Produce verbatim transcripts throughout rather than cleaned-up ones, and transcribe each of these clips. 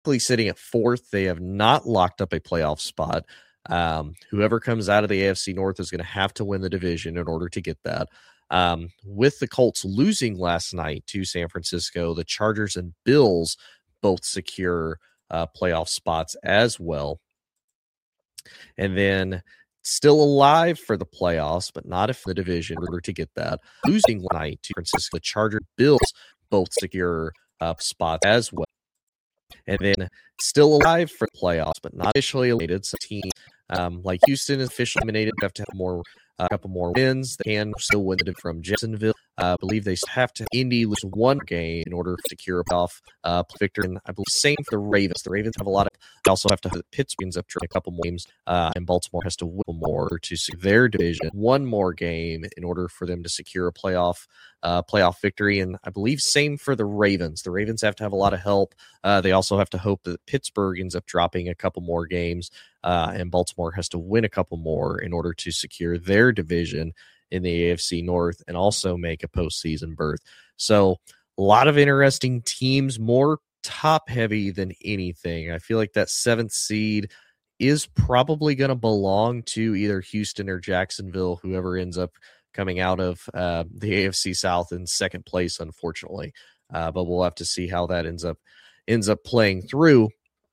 sitting at fourth. They have not locked up a playoff spot. Um, whoever comes out of the A F C North is going to have to win the division in order to get that. Um, with the Colts losing last night to San Francisco, the Chargers and Bills both secure uh, playoff spots as well. And then still alive for the playoffs, but not if the division in order to get that. Losing last night to San Francisco, the Chargers Bills both secure uh, spots as well. And then still alive for the playoffs, but not officially eliminated. So teams um, like Houston is officially eliminated. They have to have more, a uh, couple more wins. They can still win it from Jacksonville. Uh, I believe they have to Indy lose one game in order to secure a playoff uh, victory. And I believe same for the Ravens. The Ravens have a lot of. They also have to have the Pittsburgh's up to a couple more games, uh, and Baltimore has to win more to secure their division. One more game in order for them to secure a playoff uh, playoff victory. And I believe same for the Ravens. The Ravens have to have a lot of help. Uh, they also have to hope that Pittsburgh ends up dropping a couple more games, uh, and Baltimore has to win a couple more in order to secure their division in the A F C North and also make a postseason berth. So a lot of interesting teams, more top heavy than anything. I feel like that seventh seed is probably going to belong to either Houston or Jacksonville, whoever ends up coming out of uh, the A F C South in second place, unfortunately. Uh, but we'll have to see how that ends up ends up playing through.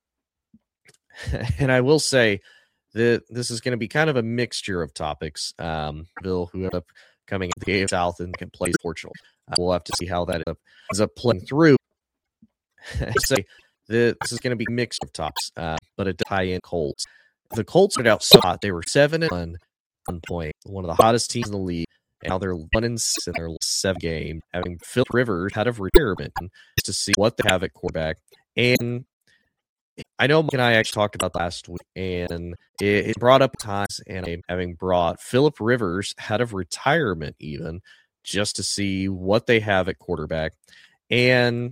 And I will say that this is going to be kind of a mixture of topics. Um, Bill, who ended up coming out the A F C South in second place, fortunately. Uh, we'll have to see how that ends up, ends up playing through. I say that this is going to be a mix of tops, uh, but a tie-in Colts. The Colts started out spot. They were seven and one, one point, one of the hottest teams in the league. And now they're one and six in their seven game, having Philip Rivers out of retirement to see what they have at quarterback. And I know Mike and I actually talked about last week, and it, it brought up times, and I'm having brought Philip Rivers out of retirement even just to see what they have at quarterback. And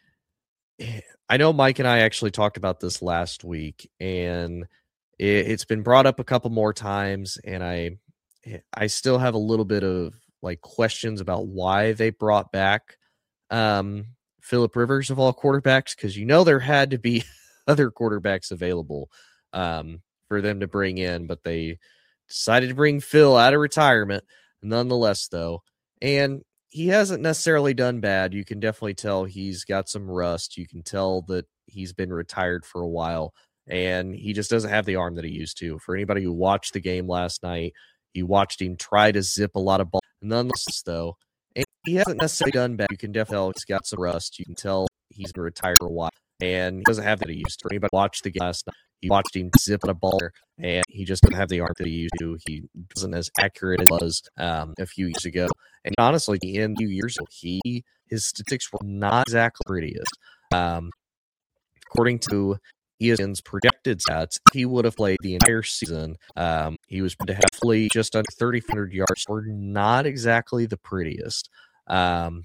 I know Mike and I actually talked about this last week, and it, it's been brought up a couple more times, and I I still have a little bit of like questions about why they brought back um, Philip Rivers of all quarterbacks, because you know there had to be other quarterbacks available um, for them to bring in, but they decided to bring Phil out of retirement nonetheless, though. And he hasn't necessarily done bad. You can definitely tell he's got some rust. You can tell that he's been retired for a while, and he just doesn't have the arm that he used to. For anybody who watched the game last night, you watched him try to zip a lot of balls. Nonetheless, though, and he hasn't necessarily done bad. You can definitely tell he's got some rust. You can tell he's been retired for a while, and he doesn't have that he used to. For anybody who watched the game last night, you watched him zip a ball, and he just doesn't have the arm that he used to. He wasn't as accurate as he was um, a few years ago. And honestly, in a few years ago, he his statistics were not exactly prettiest. Um, according to E S P N's projected stats, he would have played the entire season. Um, he was to have fully just under thirty-four hundred yards, or not exactly the prettiest. Um,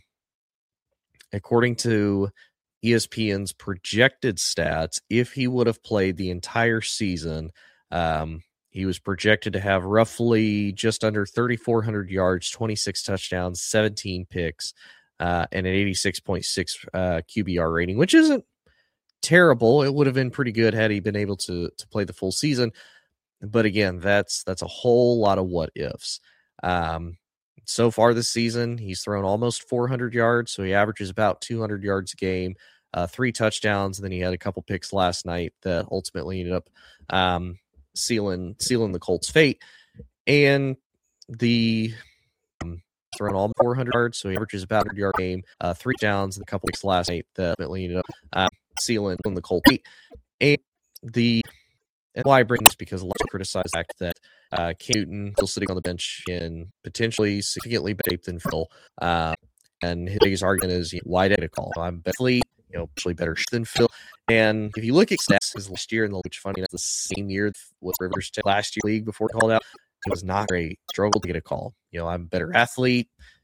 according to E S P N's projected stats, if he would have played the entire season, um, he was projected to have roughly just under thirty-four hundred yards, twenty-six touchdowns, seventeen picks, uh, and an eighty-six point six uh, Q B R rating, which isn't terrible. It would have been pretty good had he been able to to play the full season. But again, that's that's a whole lot of what ifs. Um, so far this season, he's thrown almost four hundred yards, so he averages about two hundred yards a game, uh, three touchdowns, and then he had a couple picks last night that ultimately ended up um, sealing sealing the Colts' fate. And the um, thrown almost four hundred yards, so he averages about a one hundred yard game, uh, three downs, and a couple picks last night that ultimately ended up uh, sealing the Colts' fate. And the and why I bring this because a lot of criticize the fact that uh, Cam Newton still sitting on the bench in potentially significantly better shape than Phil. Uh, and his biggest argument is, you know, why did it call? I'm definitely, you know, actually better than Phil. And if you look at stats, his last year in the league, which funny enough, the same year was Rivers' last year league before he called out, he was not great. Struggled to get a call. You know, I'm a better athlete.